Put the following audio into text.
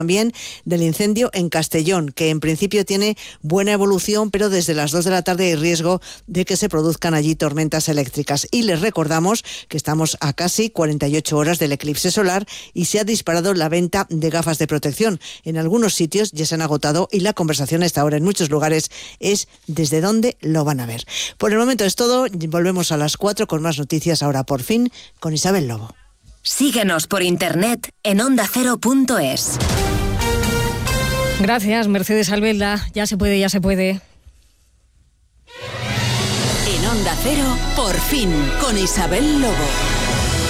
También del incendio en Castellón, que en principio tiene buena evolución, pero desde las 2 de la tarde hay riesgo de que se produzcan allí tormentas eléctricas. Y les recordamos que estamos a casi 48 horas del eclipse solar y se ha disparado la venta de gafas de protección. En algunos sitios ya se han agotado y la conversación a esta hora en muchos lugares es desde dónde lo van a ver. Por el momento es todo. Volvemos a las 4 con más noticias, ahora por fin con Isabel Lobo. Síguenos por internet en ondacero.es. Gracias, Mercedes Albelda. Ya se puede. En Onda Cero, por fin, con Isabel Lobo.